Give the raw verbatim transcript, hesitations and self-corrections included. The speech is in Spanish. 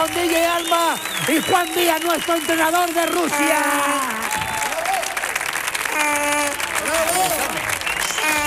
con D J Alma y Juan Díaz, nuestro entrenador de Rusia.